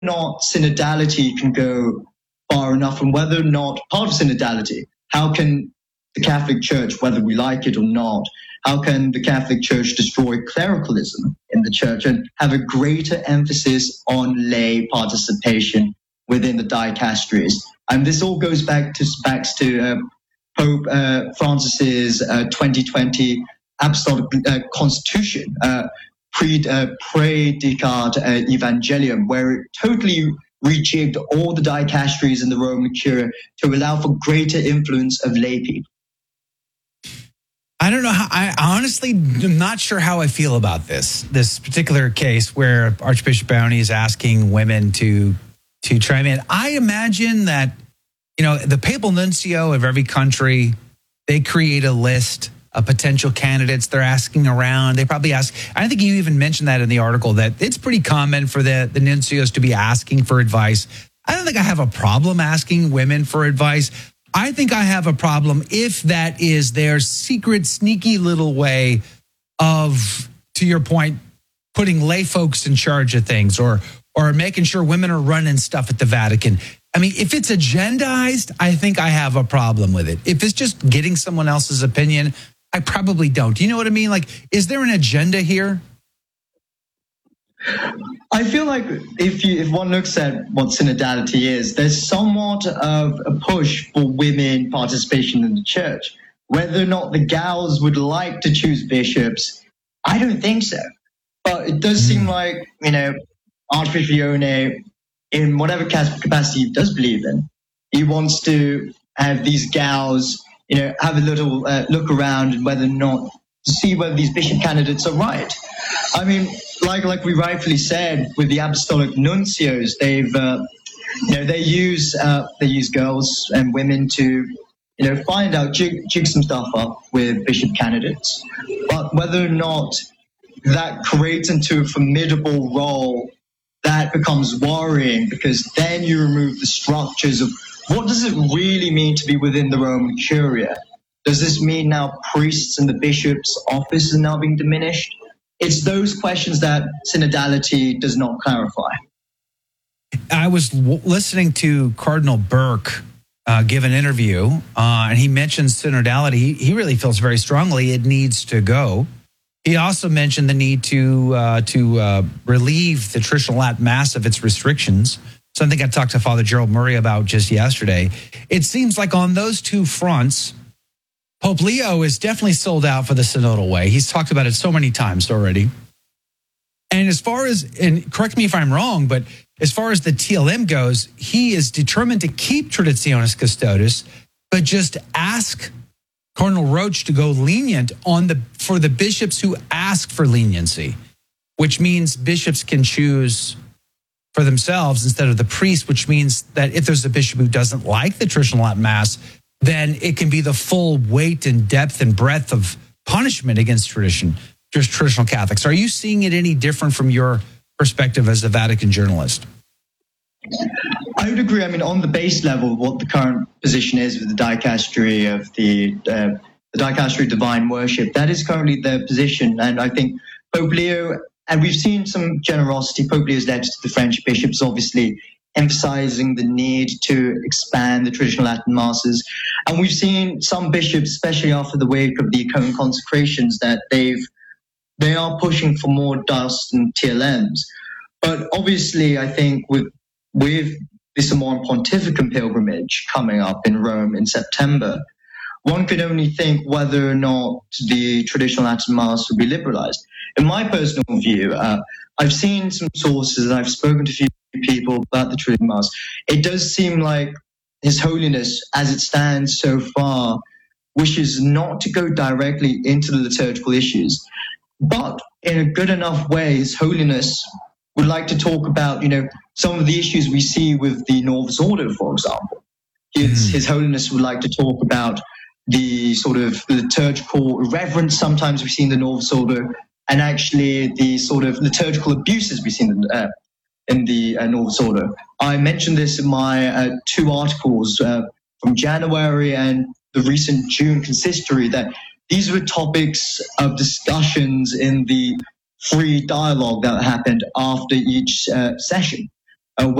not synodality can go far enough, and whether or not part of synodality, how can the Catholic Church, whether we like it or not, how can the Catholic Church destroy clericalism in the Church and have a greater emphasis on lay participation within the dicasteries? And this all goes back to Pope Francis's 2020 Apostolic Constitution, Predicat Evangelium, where it totally rejigged all the dicasteries in the Roman Curia to allow for greater influence of lay people. I don't know how, I honestly am not sure how I feel about this particular case where Archbishop Bowney is asking women to chime in. I imagine that, the papal nuncio of every country, they create a list of potential candidates. They're asking around. They probably ask, I think you even mentioned that in the article, that it's pretty common for the nuncios to be asking for advice. I don't think I have a problem asking women for advice. I think I have a problem if that is their secret, sneaky little way of, to your point, putting lay folks in charge of things or making sure women are running stuff at the Vatican. I mean, if it's agendized, I think I have a problem with it. If it's just getting someone else's opinion, I probably don't. Do you know what I mean? Like, is there an agenda here? I feel like if one looks at what synodality is, there's somewhat of a push for women participation in the Church. Whether or not the gals would like to choose bishops, I don't think so. But it does seem like, Archbishop Ione, in whatever capacity he does believe in, he wants to have these gals, have a little look around and whether or not to see whether these bishop candidates are right. I mean, like we rightfully said, with the apostolic nuncios, they use girls and women to find out, jig some stuff up with bishop candidates. But whether or not that creates into a formidable role, that becomes worrying, because then you remove the structures of what does it really mean to be within the Roman Curia? Does this mean now priests and the bishop's office is now being diminished? It's those questions that synodality does not clarify. I was listening to Cardinal Burke give an interview, and he mentioned synodality. He really feels very strongly it needs to go. He also mentioned the need to relieve the traditional Latin Mass of its restrictions. Something I talked to Father Gerald Murray about just yesterday. It seems like on those two fronts, Pope Leo is definitely sold out for the synodal way. He's talked about it so many times already. And as far as, and correct me if I'm wrong, but as far as the TLM goes, he is determined to keep Traditionis Custodes, but just ask Cardinal Roach to go lenient for the bishops who ask for leniency, which means bishops can choose for themselves instead of the priest, which means that if there's a bishop who doesn't like the traditional Latin Mass, then it can be the full weight and depth and breadth of punishment against traditional Catholics. Are you seeing it any different from your perspective as a Vatican journalist? I would agree. I mean, on the base level, what the current position is with the dicastery of the dicastery of divine worship, that is currently their position. And I think Pope Leo, and we've seen some generosity. Pope Leo's letters to the French bishops, obviously emphasizing the need to expand the traditional Latin masses. And we've seen some bishops, especially after the wake of the Iconian consecrations, that they are pushing for more dust and TLMs. But obviously, I think with the Summorum Pontificum pilgrimage coming up in Rome in September, one could only think whether or not the traditional Latin Mass would be liberalized. In my personal view, I've seen some sources and I've spoken to a few people about the traditional Mass. It does seem like His Holiness, as it stands so far, wishes not to go directly into the liturgical issues, but in a good enough way, His Holiness would like to talk about, some of the issues we see with the Novus Ordo, for example. His Holiness would like to talk about the sort of liturgical irreverence sometimes we see in the Novus Ordo, and actually the sort of liturgical abuses we see in the Novus Ordo. I mentioned this in my two articles from January and the recent June consistory, that these were topics of discussions in the free dialogue that happened after each session.